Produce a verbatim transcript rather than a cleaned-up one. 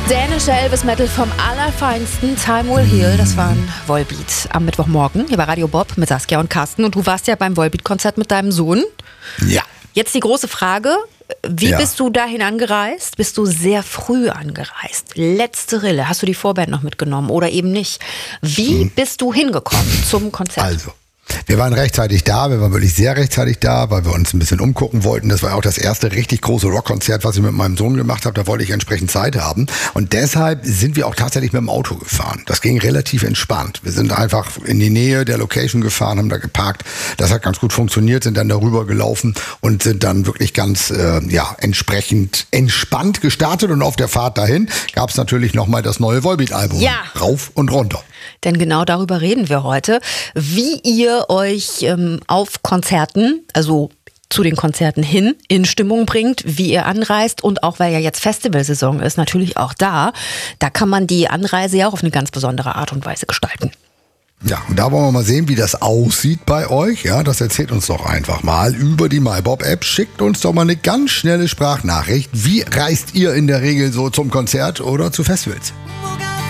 Dänische Elvis Metal vom allerfeinsten. Time Will Heal, das war ein Volbeat am Mittwochmorgen hier bei Radio Bob mit Saskia und Carsten. Und du warst ja beim Volbeat-Konzert mit deinem Sohn. Ja. Jetzt die große Frage, wie Ja. bist du dahin angereist? Bist du sehr früh angereist? Letzte Rille, hast du die Vorband noch mitgenommen oder eben nicht? Wie Hm. bist du hingekommen zum Konzert? Also, wir waren rechtzeitig da, wir waren wirklich sehr rechtzeitig da, weil wir uns ein bisschen umgucken wollten. Das war auch das erste richtig große Rockkonzert, was ich mit meinem Sohn gemacht habe. Da wollte ich entsprechend Zeit haben. Und deshalb sind wir auch tatsächlich mit dem Auto gefahren. Das ging relativ entspannt. Wir sind einfach in die Nähe der Location gefahren, haben da geparkt. Das hat ganz gut funktioniert, sind dann darüber gelaufen und sind dann wirklich ganz äh, ja, entsprechend entspannt gestartet. Und auf der Fahrt dahin gab es natürlich nochmal das neue Volbeat-Album. Ja. Rauf und runter. Denn genau darüber reden wir heute, wie ihr euch ähm, auf Konzerten, also zu den Konzerten hin, in Stimmung bringt, wie ihr anreist und auch, weil ja jetzt Festivalsaison ist, natürlich auch da, da kann man die Anreise ja auch auf eine ganz besondere Art und Weise gestalten. Ja, und da wollen wir mal sehen, wie das aussieht bei euch. Ja, das erzählt uns doch einfach mal über die MyBob-App. Schickt uns doch mal eine ganz schnelle Sprachnachricht. Wie reist ihr in der Regel so zum Konzert oder zu Festivals?